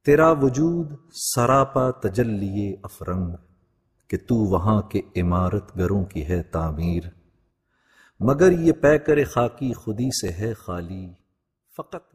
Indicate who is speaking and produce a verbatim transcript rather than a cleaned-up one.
Speaker 1: तेरा वजूद सरापा तजल्लिए अफरंग कि तू वहां के इमारत गरों की है तामीर, मगर ये पैकर खाकी खुदी से है खाली, फकत